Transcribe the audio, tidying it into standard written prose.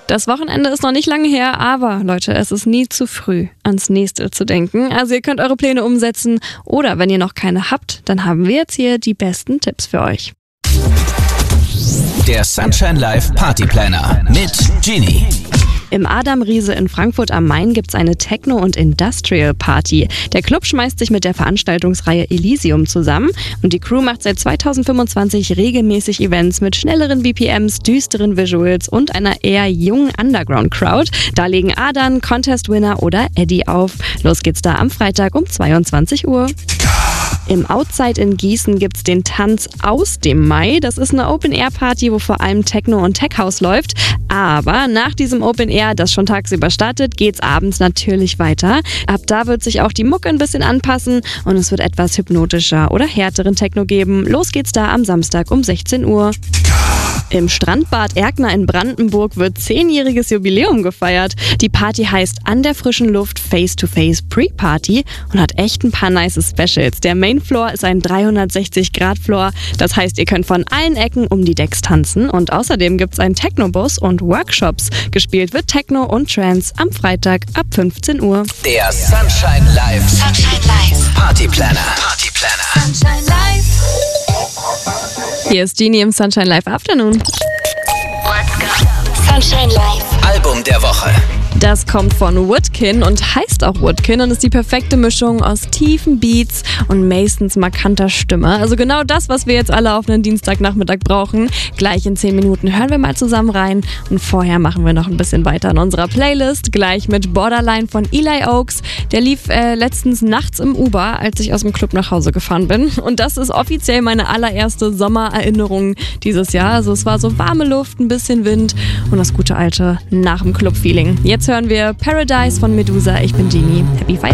Das Wochenende ist noch nicht lange her, aber Leute, es ist nie zu früh, ans nächste zu denken. Also ihr könnt eure Pläne umsetzen oder wenn ihr noch keine habt, dann haben wir jetzt hier die besten Tipps für euch. Der Sunshine Live Party Planner mit Genie. Im Adam Riese in Frankfurt am Main gibt's eine Techno- und Industrial-Party. Der Club schmeißt sich mit der Veranstaltungsreihe Elysium zusammen und die Crew macht seit 2025 regelmäßig Events mit schnelleren BPMs, düsteren Visuals und einer eher jungen Underground-Crowd. Da legen Adam, Contest-Winner oder Eddie auf. Los geht's da am Freitag um 22 Uhr. Im Outside in Gießen gibt's den Tanz aus dem Mai. Das ist eine Open-Air-Party, wo vor allem Techno und Tech-House läuft. Aber nach diesem Open-Air, das schon tagsüber startet, geht's abends natürlich weiter. Ab da wird sich auch die Mucke ein bisschen anpassen und es wird etwas hypnotischer oder härteren Techno geben. Los geht's da am Samstag um 16 Uhr. Im Strandbad Erkner in Brandenburg wird 10-jähriges Jubiläum gefeiert. Die Party heißt An der frischen Luft Face-to-Face Pre-Party und hat echt ein paar nice Specials. Der Main Floor ist ein 360-Grad-Floor. Das heißt, ihr könnt von allen Ecken um die Decks tanzen. Und außerdem gibt's einen Techno-Bus und Workshops. Gespielt wird Techno und Trance am Freitag ab 15 Uhr. Der Sunshine Live Party Planner. Sunshine Live. Hier ist Genie im Sunshine Live Afternoon. Let's go. Sunshine Live. Album der Woche. Das kommt von Woodkin und heißt auch Woodkin und ist die perfekte Mischung aus tiefen Beats und Masons markanter Stimme. Also genau das, was wir jetzt alle auf einen Dienstagnachmittag brauchen. Gleich in 10 Minuten hören wir mal zusammen rein und vorher machen wir noch ein bisschen weiter in unserer Playlist. Gleich mit Borderline von Eli Oaks. Der lief letztens nachts im Uber, als ich aus dem Club nach Hause gefahren bin. Und das ist offiziell meine allererste Sommererinnerung dieses Jahr. Also es war so warme Luft, ein bisschen Wind und das gute alte nach dem Club-Feeling. Jetzt hören wir Paradise von Medusa. Ich bin Genie. Happy Feier.